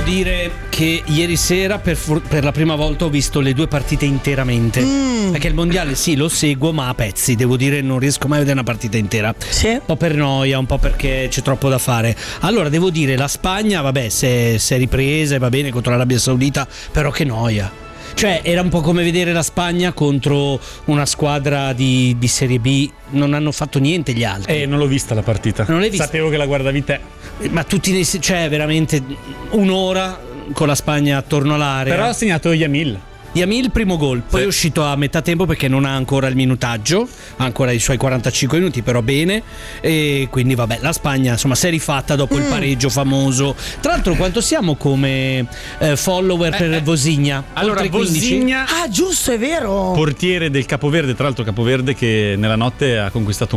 dire che ieri sera per la prima volta ho visto le 2 partite interamente. Perché il mondiale sì, lo seguo, ma a pezzi. Devo dire, non riesco mai a vedere una partita intera. Sì. Un po' per noia, un po' perché c'è troppo da fare. Allora devo dire, la Spagna, vabbè, si è ripresa e va bene contro l'Arabia Saudita, però che noia. Cioè era un po' come vedere la Spagna contro una squadra di Serie B. Non hanno fatto niente gli altri. Non l'ho vista la partita. Non l'hai vista? Sapevo che la guardavi te. Ma tutti cioè veramente un'ora con la Spagna attorno all'area. Però ha segnato Yamil il primo gol, poi è uscito a metà tempo perché non ha ancora il minutaggio, ha ancora i suoi 45 minuti, però bene. E quindi vabbè, la Spagna insomma si è rifatta dopo il pareggio famoso. Tra l'altro, quanto siamo come follower per Vozinha? Allora, Vozinha, Ah, giusto, è vero. portiere del Capoverde, tra l'altro Capoverde che nella notte ha conquistato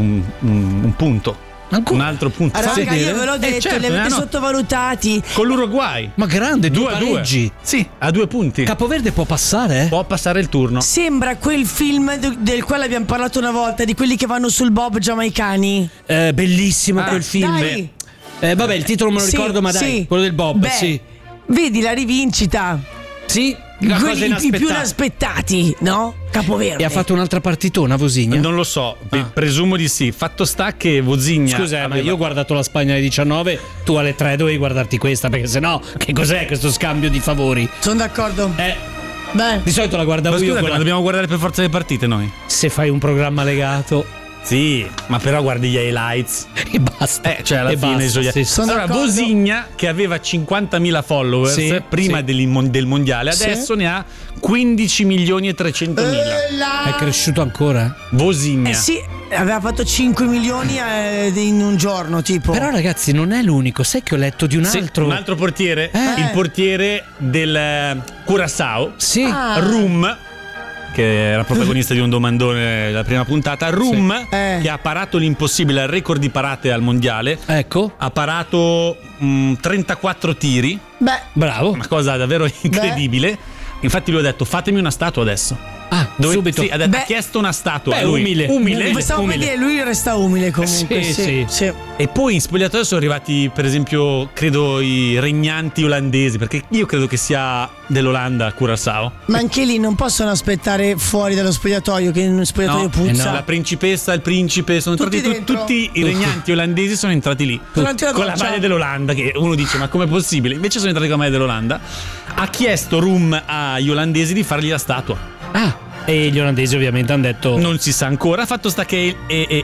un punto. Ancora? Un altro punto. Raga, io ve l'ho detto, certo, li avete no. sottovalutati. Con l'Uruguay. Ma grande, 2 pareggi. Sì, a 2 punti. Capoverde può passare? Può passare il turno. Sembra quel film del quale abbiamo parlato una volta, di quelli che vanno sul bob giamaicani. Bellissimo quel film. Dai. Vabbè, il titolo non me lo ricordo, ma dai, sì. quello del bob, Beh, sì. Vedi la rivincita. Sì, una cosa Quelli i più inaspettata. inaspettati, no? Capoverde. E ha fatto un'altra partitona Vozinha? Non lo so, presumo di sì. Fatto sta che Vozinha. Scusa, ma io ho guardato la Spagna alle 19, tu alle 3 dovevi guardarti questa, perché sennò che cos'è questo scambio di favori? Sono d'accordo. Beh, Di solito la guardavo Ma io scusate, quella- ma dobbiamo guardare per forza le partite noi? se fai un programma legato Sì, ma però guardi gli highlights. e basta. Cioè alla E fine basta, sì. Sono allora d'accordo. Vozinha, che aveva 50.000 followers Sì, prima sì. del mondiale, adesso ne ha 15 milioni e 300.000. È cresciuto ancora? Vozinha. sì, aveva fatto 5 milioni in un giorno, tipo. Però ragazzi, non è l'unico, sai che ho letto di un Sì, altro? un altro portiere, il portiere del Curaçao, Sì. Rum, che era protagonista di un domandone la prima puntata. Rum, che ha parato l'impossibile, al record di parate al mondiale. Ecco, Ha parato 34 tiri, Beh, bravo. una cosa davvero incredibile. Infatti lui ha detto: fatemi una statua adesso. Subito. Sì, ha Beh, chiesto una statua. beh, lui. umile. stavo per dire, lui resta umile comunque. Sì. E poi in spogliatoio sono arrivati, per esempio, credo i regnanti olandesi, perché io credo che sia dell'Olanda Curaçao. Ma anche lì non possono aspettare fuori dallo spogliatoio, che in uno spogliatoio puzza. La principessa, il principe, sono Tutti entrati dentro? tutti i regnanti olandesi sono entrati lì Durante la con la doccia? maglia dell'Olanda, che uno dice ma com'è possibile? Invece sono entrati con la maglia dell'Olanda. Ha chiesto Rum agli olandesi di fargli la statua. E gli olandesi ovviamente hanno detto Non si sa ancora. Fatto sta che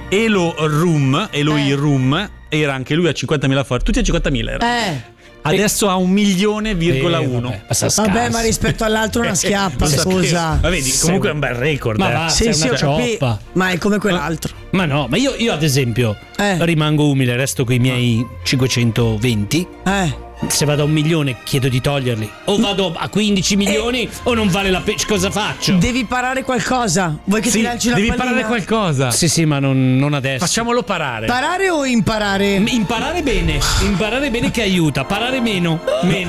Elohim Rum era anche lui a 50.000 fuori, tutti a 50.000 era. Adesso ha 1,1 milioni. Vabbè, ma rispetto all'altro una schiappa, Lo sapevo. scusa. Ma vedi, comunque è un bel record. Ma va, sei Sì, una ho capito. cioppa. Ma è come quell'altro. Ma no, ma io ad esempio rimango umile, resto con i miei 520. Se vado a 1 milione chiedo di toglierli. O vado a 15 milioni o non vale la pena. Cosa faccio? Devi parare qualcosa. Vuoi che ti lanci la devi pallina? parare qualcosa. Sì, ma non adesso. Facciamolo parare. Parare o imparare? Imparare bene che aiuta. Parare meno.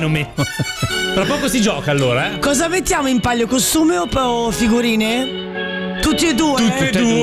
Tra poco si gioca allora, Cosa mettiamo in palio? Costume o figurine? Tutti e due? Tutte e due.